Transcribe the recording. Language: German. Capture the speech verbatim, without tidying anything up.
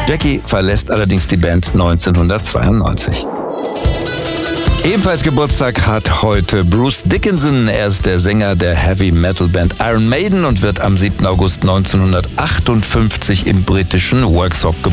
Jackie verlässt allerdings die Band neunzehnhundertzweiundneunzig. Ebenfalls Geburtstag hat heute Bruce Dickinson. Er ist der Sänger der Heavy-Metal-Band Iron Maiden und wird am siebten August neunzehnhundertachtundfünfzig im britischen Worksop geboren.